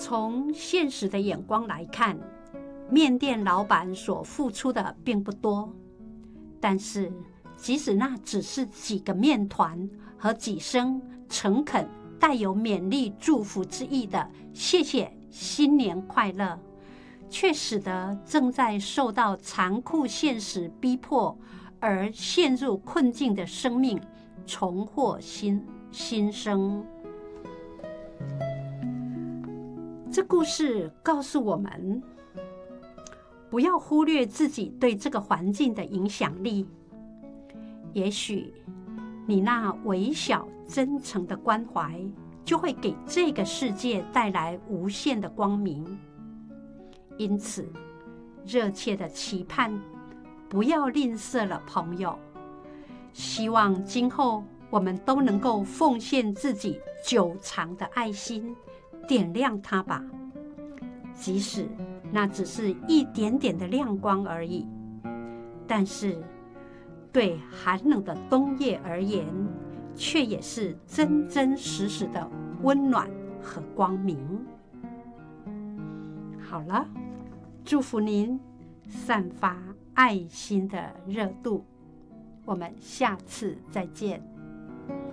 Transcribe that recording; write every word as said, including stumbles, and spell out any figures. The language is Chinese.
从现实的眼光来看，面店老板所付出的并不多，但是即使那只是几个面团和几声诚恳带有勉励祝福之意的谢谢新年快乐，却使得正在受到残酷现实逼迫而陷入困境的生命重获新新生。这故事告诉我们，不要忽略自己对这个环境的影响力。也许你那微小真诚的关怀，就会给这个世界带来无限的光明。因此，热切的期盼，不要吝啬了，朋友。希望今后我们都能够奉献自己久长的爱心，点亮它吧，即使那只是一点点的亮光而已。但是，对寒冷的冬夜而言，却也是真真实实的温暖和光明。好了，祝福您散发爱心的热度。我们下次再见。